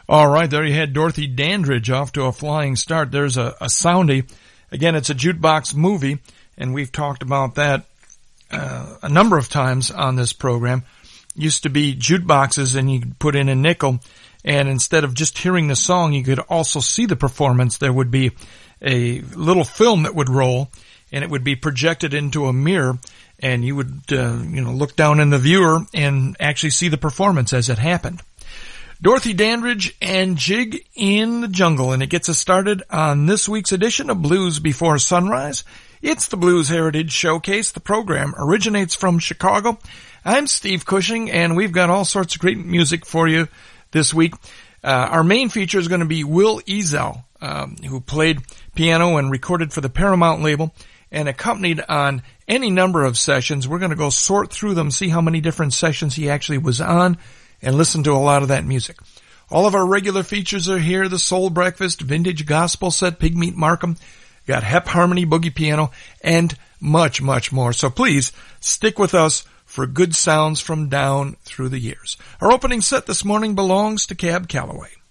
All right, there you had Dorothy Dandridge off to a flying start. There's a soundie. Again, it's a jukebox movie, and we've talked about that a number of times on this program. Used to be jukeboxes, and you could put in a nickel, and instead of just hearing the song, you could also see the performance. There would be a little film that would roll, and it would be projected into a mirror, and you would look down in the viewer and actually see the performance as it happened. Dorothy Dandridge and Jig in the Jungle, and it gets us started on this week's edition of Blues Before Sunrise. It's the Blues Heritage Showcase. The program originates from Chicago. I'm Steve Cushing, and we've got all sorts of great music for you this week. Our main feature is going to be Will Ezell, who played piano and recorded for the Paramount label and accompanied on any number of sessions. We're going to go sort through them, see how many different sessions he actually was on, and listen to a lot of that music. All of our regular features are here: the Soul Breakfast, Vintage Gospel Set, Pigmeat Markham, got Hep Harmony, Boogie Piano, and much, much more. So please stick with us for good sounds from down through the years. Our opening set this morning belongs to Cab Calloway.